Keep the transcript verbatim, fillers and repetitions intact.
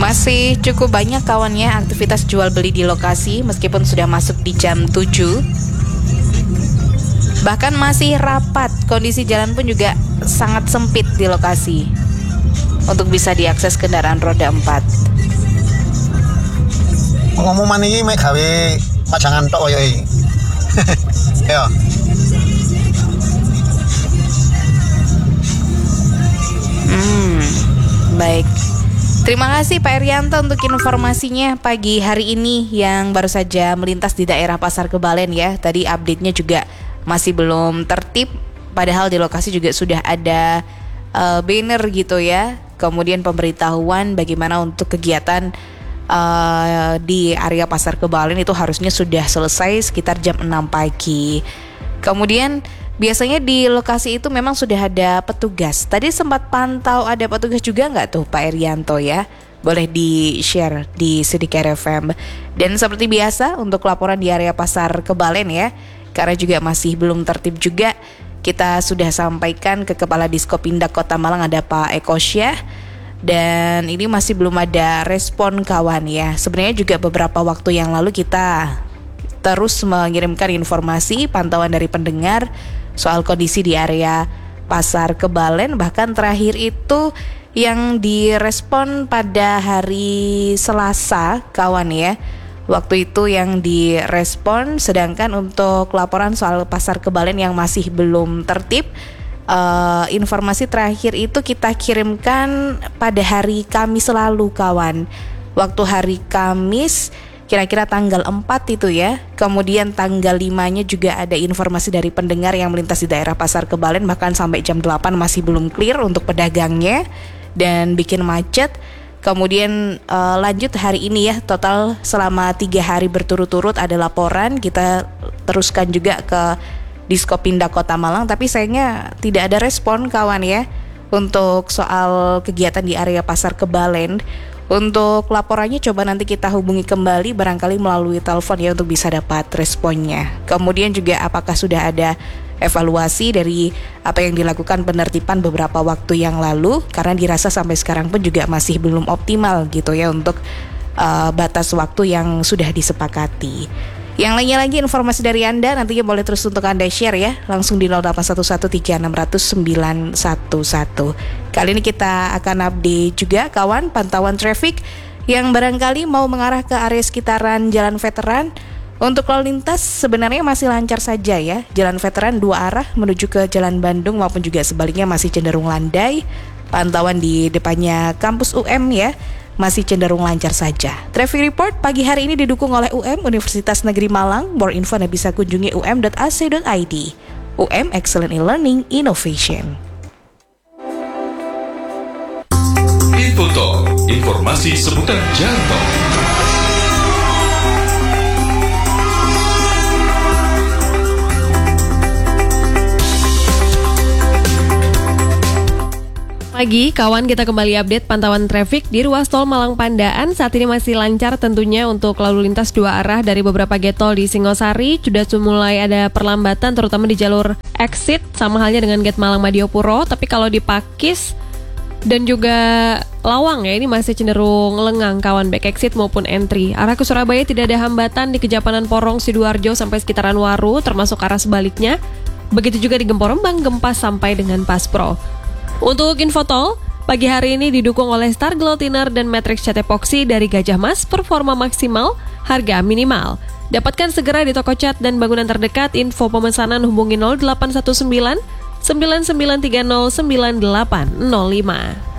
Masih cukup banyak kawannya aktivitas jual beli di lokasi meskipun sudah masuk di jam tujuh. Bahkan masih rapat, kondisi jalan pun juga sangat sempit di lokasi untuk bisa diakses kendaraan roda empat. Pengumuman ini mek gawe pajangan tok koyo iki. Yo. Hmm, baik. Terima kasih Pak Erianto untuk informasinya pagi hari ini yang baru saja melintas di daerah Pasar Kebalen ya. Tadi update-nya juga masih belum tertib, padahal di lokasi juga sudah ada uh, banner gitu ya. Kemudian pemberitahuan bagaimana untuk kegiatan uh, di area Pasar Kebalen itu harusnya sudah selesai sekitar jam enam pagi. Kemudian biasanya di lokasi itu memang sudah ada petugas. Tadi sempat pantau ada petugas juga nggak tuh Pak Erianto ya? Boleh di-share di Sidik R F M. Dan seperti biasa untuk laporan di area Pasar Kebalen ya, karena juga masih belum tertib juga, kita sudah sampaikan ke Kepala Diskopindak Kota Malang ada Pak Eko Syah. Dan ini masih belum ada respon kawan ya. Sebenarnya juga beberapa waktu yang lalu kita terus mengirimkan informasi pantauan dari pendengar soal kondisi di area Pasar Kebalen. Bahkan terakhir itu yang direspon pada hari Selasa kawan ya. Waktu itu yang direspon, sedangkan untuk laporan soal Pasar Kebalen yang masih belum tertib, uh, informasi terakhir itu kita kirimkan pada hari Kamis lalu kawan. Waktu hari Kamis kira-kira tanggal empat itu ya. Kemudian tanggal lima-nya juga ada informasi dari pendengar yang melintas di daerah Pasar Kebalen, bahkan sampai jam delapan masih belum clear untuk pedagangnya dan bikin macet. Kemudian uh, lanjut hari ini ya, total selama tiga hari berturut-turut ada laporan. Kita teruskan juga ke Diskopindak Kota Malang, tapi sayangnya tidak ada respon kawan ya untuk soal kegiatan di area Pasar Kebalen. Untuk laporannya coba nanti kita hubungi kembali barangkali melalui telepon ya untuk bisa dapat responnya. Kemudian juga apakah sudah ada evaluasi dari apa yang dilakukan penertiban beberapa waktu yang lalu, karena dirasa sampai sekarang pun juga masih belum optimal gitu ya untuk uh, batas waktu yang sudah disepakati. Yang lainnya lagi informasi dari Anda nantinya boleh terus untuk Anda share ya, langsung di nol delapan satu satu tiga enam nol nol sembilan satu satu. Kali ini kita akan update juga kawan pantauan traffic yang barangkali mau mengarah ke area sekitaran Jalan Veteran. Untuk lalu lintas sebenarnya masih lancar saja ya. Jalan Veteran dua arah menuju ke Jalan Bandung maupun juga sebaliknya masih cenderung landai. Pantauan di depannya kampus U M ya masih cenderung lancar saja. Traffic report pagi hari ini didukung oleh U M Universitas Negeri Malang. More info Anda bisa kunjungi u m dot a c dot i d. U M Excellent in Learning Innovation. Infotalk, informasi seputar jalan tol. Pagi, kawan, kita kembali update pantauan traffic di ruas tol Malang Pandaan. Saat ini masih lancar tentunya untuk lalu lintas dua arah dari beberapa gate tol di Singosari. Sudah mulai ada perlambatan terutama di jalur exit, sama halnya dengan gate Malang Madiopuro. Tapi kalau di Pakis dan juga Lawang ya, ini masih cenderung lengang kawan, back exit maupun entry. Arah ke Surabaya tidak ada hambatan di Kejapanan Porong, Sidoarjo sampai sekitaran Waru, termasuk arah sebaliknya. Begitu juga di Gempol Rembang, Gempas sampai dengan Paspro. Untuk info tol, pagi hari ini didukung oleh Star Glow Thinner dan Matrix Cat Epoxy dari Gajah Mas, performa maksimal, harga minimal. Dapatkan segera di toko cat dan bangunan terdekat. Info pemesanan hubungi nol delapan satu sembilan sembilan sembilan tiga nol sembilan delapan nol lima.